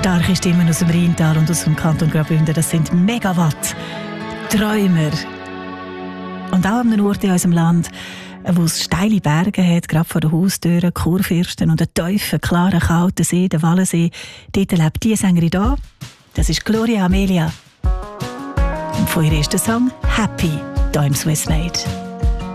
Starke Stimmen aus dem Rheintal und aus dem Kanton Graubünden, das sind Megawatt Träumer. Und auch an einem Ort in unserem Land, wo es steile Berge hat, gerade vor den Haustüren, Kurfürsten und einen tiefen, klaren, kalten See, den Wallensee. Dort lebt die Sängerin hier. Das ist Gloria Amelia. Und von ihrem ersten Song «Happy» hier im Swiss Made.